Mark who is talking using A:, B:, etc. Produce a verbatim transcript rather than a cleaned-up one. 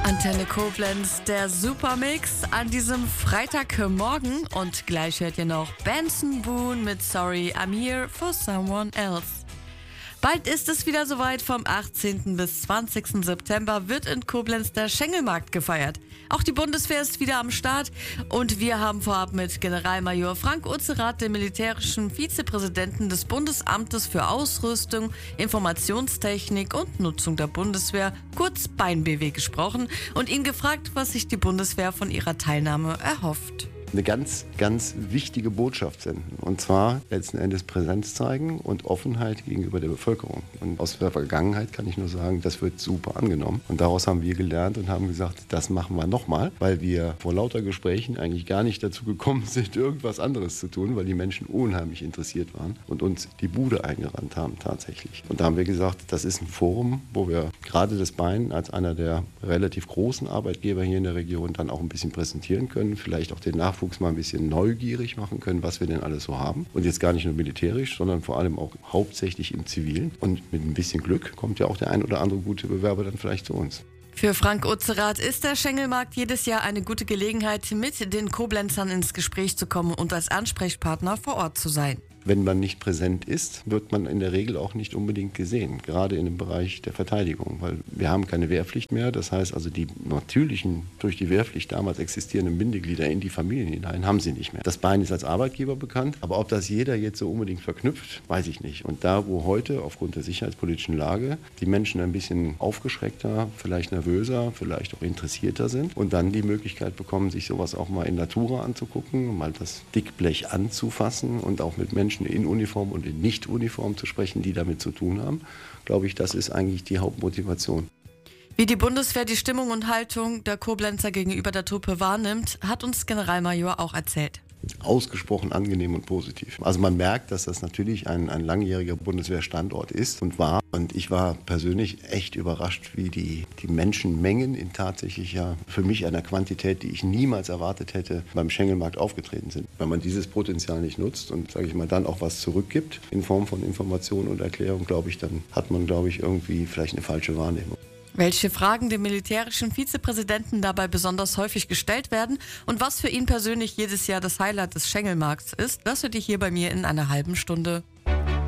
A: Antenne Koblenz, der Supermix an diesem Freitagmorgen. Und gleich hört ihr noch Benson Boone mit Sorry, I'm Here for Someone Else. Bald ist es wieder soweit. Vom achtzehnten bis zwanzigsten September wird in Koblenz der Schengelmarkt gefeiert. Auch die Bundeswehr ist wieder am Start und wir haben vorab mit Generalmajor Frank Utzerath, dem militärischen Vizepräsidenten des Bundesamtes für Ausrüstung, Informationstechnik und Nutzung der Bundeswehr, kurz B A I N B W, gesprochen und ihn gefragt, was sich die Bundeswehr von ihrer Teilnahme erhofft.
B: Eine ganz, ganz wichtige Botschaft senden. Und zwar letzten Endes Präsenz zeigen und Offenheit gegenüber der Bevölkerung. Und aus der Vergangenheit kann ich nur sagen, das wird super angenommen. Und daraus haben wir gelernt und haben gesagt, das machen wir nochmal, weil wir vor lauter Gesprächen eigentlich gar nicht dazu gekommen sind, irgendwas anderes zu tun, weil die Menschen unheimlich interessiert waren und uns die Bude eingerannt haben tatsächlich. Und da haben wir gesagt, das ist ein Forum, wo wir gerade das B A I N als einer der relativ großen Arbeitgeber hier in der Region dann auch ein bisschen präsentieren können, vielleicht auch den Nachwuchs mal ein bisschen neugierig machen können, was wir denn alles so haben. Und jetzt gar nicht nur militärisch, sondern vor allem auch hauptsächlich im Zivilen. Und mit ein bisschen Glück kommt ja auch der ein oder andere gute Bewerber dann vielleicht zu uns.
A: Für Frank Utzerath ist der Schengelmarkt jedes Jahr eine gute Gelegenheit, mit den Koblenzern ins Gespräch zu kommen und als Ansprechpartner vor Ort zu sein.
B: Wenn man nicht präsent ist, wird man in der Regel auch nicht unbedingt gesehen, gerade in dem Bereich der Verteidigung, weil wir haben keine Wehrpflicht mehr. Das heißt also, die natürlichen, durch die Wehrpflicht damals existierenden Bindeglieder in die Familien hinein haben sie nicht mehr. Das B A I N ist als Arbeitgeber bekannt, aber ob das jeder jetzt so unbedingt verknüpft, weiß ich nicht. Und da, wo heute aufgrund der sicherheitspolitischen Lage die Menschen ein bisschen aufgeschreckter, vielleicht nervöser, vielleicht auch interessierter sind und dann die Möglichkeit bekommen, sich sowas auch mal in Natura anzugucken, mal das Dickblech anzufassen und auch mit Menschen in Uniform und in Nicht-Uniform zu sprechen, die damit zu tun haben, glaube ich, das ist eigentlich die Hauptmotivation.
A: Wie die Bundeswehr die Stimmung und Haltung der Koblenzer gegenüber der Truppe wahrnimmt, hat uns Generalmajor auch erzählt.
B: Ausgesprochen angenehm und positiv. Also man merkt, dass das natürlich ein, ein langjähriger Bundeswehrstandort ist und war. Und ich war persönlich echt überrascht, wie die, die Menschenmengen in tatsächlich ja für mich einer Quantität, die ich niemals erwartet hätte, beim Schengelmarkt aufgetreten sind. Wenn man dieses Potenzial nicht nutzt und, sage ich mal, dann auch was zurückgibt in Form von Information und Erklärung, glaube ich, dann hat man, glaube ich, irgendwie vielleicht eine falsche Wahrnehmung.
A: Welche Fragen dem militärischen Vizepräsidenten dabei besonders häufig gestellt werden und was für ihn persönlich jedes Jahr das Highlight des Schengelmarkts ist, das hört ihr hier bei mir in einer halben Stunde.